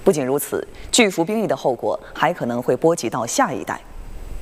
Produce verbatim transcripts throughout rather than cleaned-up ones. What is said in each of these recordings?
不仅如此，拒服兵役的后果还可能会波及到下一代。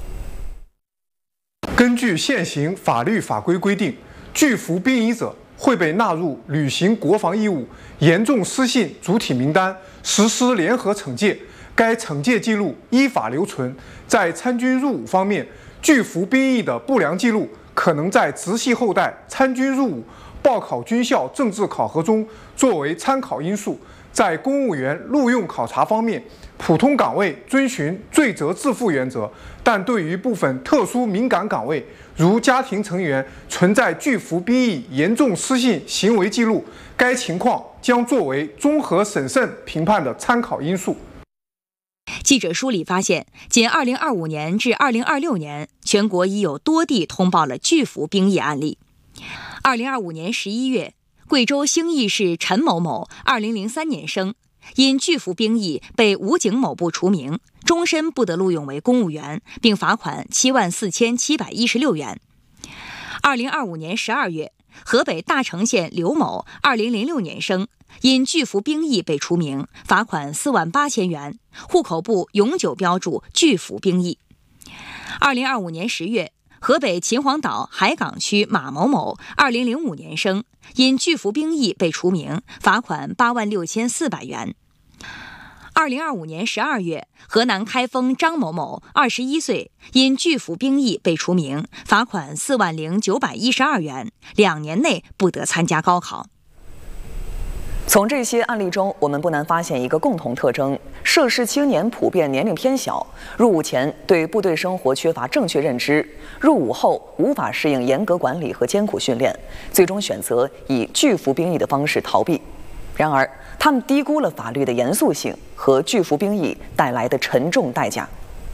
根据现行法律法规规定，拒服兵役者会被纳入履行国防义务严重失信主体名单，实施联合惩戒。该惩戒记录依法留存。在参军入伍方面，拒服兵役的不良记录可能在直系后代参军入伍、报考军校政治考核中作为参考因素。在公务员录用考察方面，普通岗位遵循罪责自负原则，但对于部分特殊敏感岗位，如家庭成员存在拒服兵役严重失信行为记录，该情况将作为综合审慎评判的参考因素。 记者梳理发现，仅二零二五年至二零二六年，全国已有多地通报了拒服兵役案例。二零二五年十一月，贵州兴义市陈某某，二零零三年生，因拒服兵役被武警某部除名，终身不得录用为公务员，并罚款七万四千七百一十六元。二零二五年十二月，河北大城县刘某，二零零六年生，因拒服兵役被除名，罚款四万八千元，户口簿永久标注拒服兵役。二零二五年十月，河北秦皇岛海港区马某某，二零零五年生，因拒服兵役被除名，罚款八万六千四百元。二零二五年十二月，河南开封张某某，二十一岁，因拒服兵役被除名，罚款四万零九百一十二元，两年内不得参加高考。 从这些案例中，我们不难发现一个共同特征：涉事青年普遍年龄偏小，入伍前对部队生活缺乏正确认知，入伍后无法适应严格管理和艰苦训练，最终选择以拒服兵役的方式逃避。然而，他们低估了法律的严肃性和拒服兵役带来的沉重代价。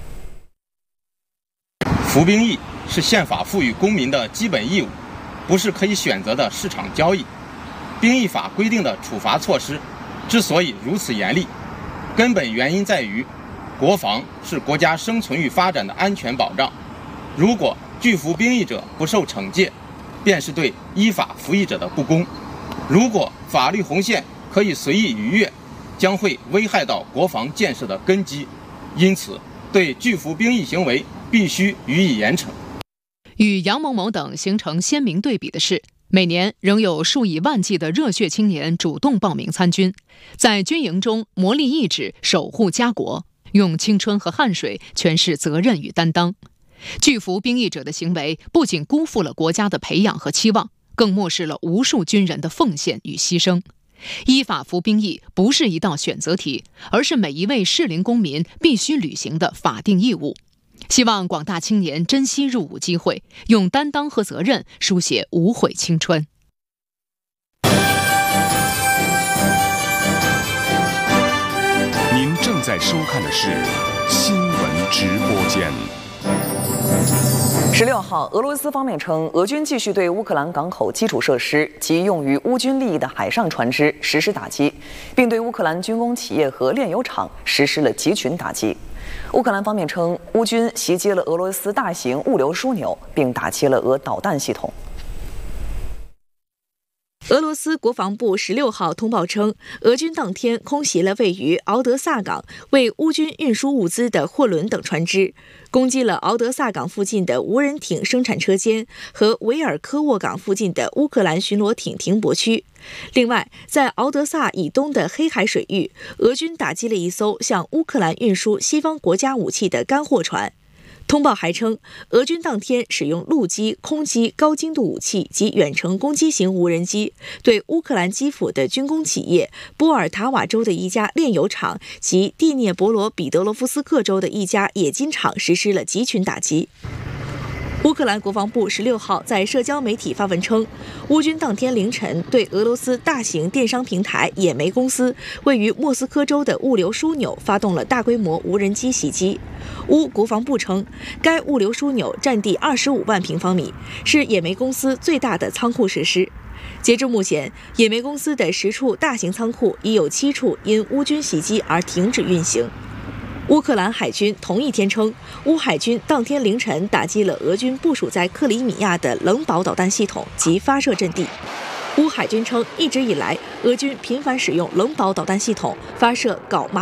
服兵役是宪法赋予公民的基本义务，不是可以选择的市场交易。兵役法规定的处罚措施之所以如此严厉，根本原因在于，国防是国家生存与发展的安全保障。如果拒服兵役者不受惩戒，便是对依法服役者的不公。如果法律红线可以随意逾越，将会危害到国防建设的根基。因此，对拒服兵役行为必须予以严惩。 与杨某某等形成鲜明对比的是，每年仍有数以万计的热血青年主动报名参军，在军营中磨砺意志，守护家国，用青春和汗水诠释责任与担当。拒服兵役者的行为不仅辜负了国家的培养和期望，更漠视了无数军人的奉献与牺牲。依法服兵役不是一道选择题，而是每一位适龄公民必须履行的法定义务。希望广大青年珍惜入伍机会，用担当和责任书写无悔青春。 您正在收看的是新闻直播间。 十六号，俄罗斯方面称，俄军继续对乌克兰港口基础设施及用于乌军利益的海上船只实施打击，并对乌克兰军工企业和炼油厂实施了集群打击。乌克兰方面称，乌军袭击了俄罗斯大型物流枢纽，并打击了俄导弹系统。 俄罗斯国防部十六号通报称，俄军当天空袭了位于敖德萨港为乌军运输物资的货轮等船只，攻击了敖德萨港附近的无人艇生产车间和维尔科沃港附近的乌克兰巡逻艇停泊区。另外，在敖德萨以东的黑海水域，俄军打击了一艘向乌克兰运输西方国家武器的干货船。通报还称，俄军当天使用陆基、空基高精度武器及远程攻击型无人机，对乌克兰基辅的军工企业、波尔塔瓦州的一家炼油厂及蒂涅博罗彼得罗夫斯克州的一家冶金厂实施了集群打击。乌克兰国防部十六号在社交媒体发文称，乌军当天凌晨对俄罗斯大型电商平台野莓公司位于莫斯科州的物流枢纽发动了大规模无人机袭击。乌国防部称，该物流枢纽占地二十五万平方米，是野莓公司最大的仓库设施。截至目前，野莓公司的十处大型仓库已有七处因乌军袭击而停止运行。乌克兰海军同一天称，乌海军当天凌晨打击了俄军部署在克里米亚的冷堡导弹系统及发射阵地。乌海军称，一直以来，俄军频繁使用冷堡导弹系统发射镐马